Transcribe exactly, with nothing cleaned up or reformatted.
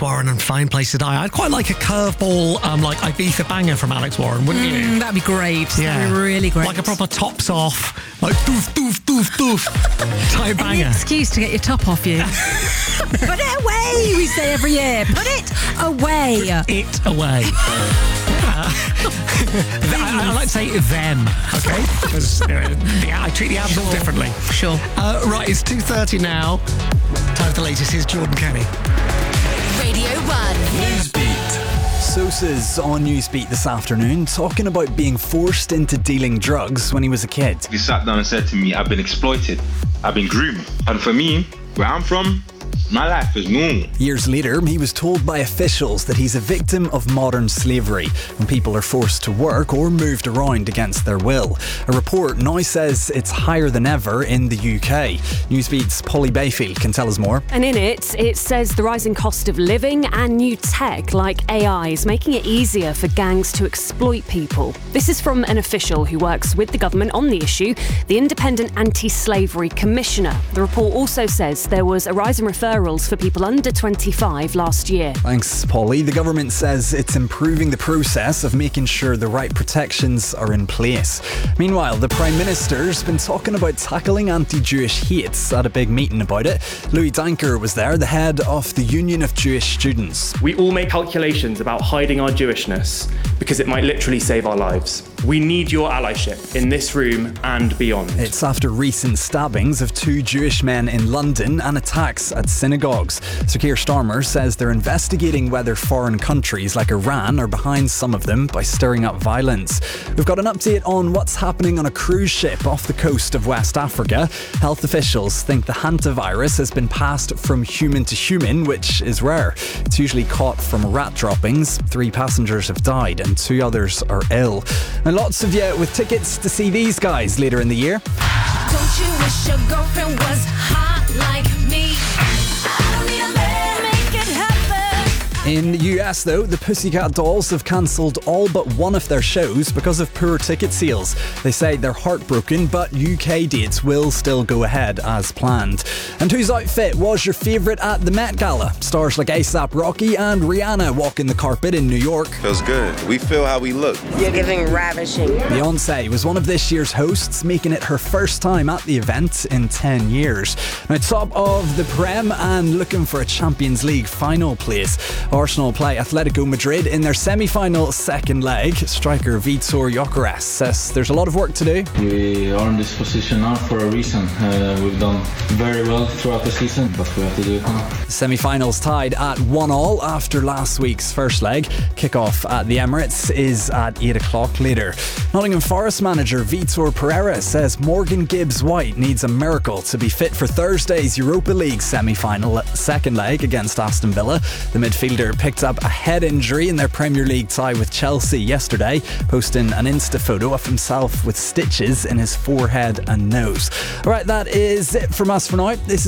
Warren and Fine Place to Die. I'd quite like a curveball, um, like Ibiza banger from Alex Warren, wouldn't you? Mm, that'd be great. Yeah. That'd be really great. Like a proper tops off, like doof, doof, doof, doof type Any banger. excuse to get your top off you. Put it away, we say every year. Put it away. It away. Uh, I, I like to say them, okay? Because uh, yeah, I treat the album Sure. differently. Sure. Uh, right, it's two thirty now. Time for the latest. Here's Jordan Kenny. Radio one. Newsbeat. Sosa's on Newsbeat this afternoon talking about being forced into dealing drugs when he was a kid. He sat down and said to me, I've been exploited, I've been groomed. And for me, where I'm from, my life is normal. Years later, he was told by officials that he's a victim of modern slavery when people are forced to work or moved around against their will. A report now says it's higher than ever in the U K. Newsbeat's Polly Bayfield can tell us more. And in it, it says the rising cost of living and new tech like A I is making it easier for gangs to exploit people. This is from an official who works with the government on the issue, the Independent Anti-Slavery Commissioner. The report also says there was a rise in referrals for people under twenty-five last year. Thanks, Polly. The government says it's improving the process of making sure the right protections are in place. Meanwhile, the Prime Minister's been talking about tackling anti-Jewish hate at a big meeting about it. Louis Danker was there, the head of the Union of Jewish Students. We all make calculations about hiding our Jewishness because it might literally save our lives. We need your allyship in this room and beyond. It's after recent stabbings of two Jewish men in London and attacks at synagogues. Sir Keir Starmer says they're investigating whether foreign countries like Iran are behind some of them by stirring up violence. We've got an update on what's happening on a cruise ship off the coast of West Africa. Health officials think the hantavirus has been passed from human to human, which is rare. It's usually caught from rat droppings. Three passengers have died and two others are ill. And lots of you with tickets to see these guys later in the year. Don't you wish your girlfriend was hot like me? I don't need a man, make it happen. In the U S though, the Pussycat Dolls have cancelled all but one of their shows because of poor ticket sales. They say they're heartbroken, but U K dates will still go ahead as planned. And whose outfit was your favourite at the Met Gala? Stars like ASAP Rocky and Rihanna walking the carpet in New York. Feels good. We feel how we look. You're giving ravishing. Beyonce was one of this year's hosts, making it her first time at the event in ten years. Now, top of the Prem and looking for a Champions League final place. Arsenal play Atletico Madrid in their semi-final second leg. Striker Vitor Gyökeres says there's a lot of work to do. We are in this position now for a reason. Uh, we've done very well throughout the season, but we have to do it now. The semi-finals tied at one all after last week's first leg. Kick-off at the Emirates is at eight o'clock later. Nottingham Forest manager Vitor Pereira says Morgan Gibbs-White needs a miracle to be fit for Thursday's Europa League semi-final second leg against Aston Villa. The midfielder picked up a head injury in their Premier League tie with Chelsea yesterday, posting an Insta photo of himself with stitches in his forehead and nose. Alright, that is it from us for now. This is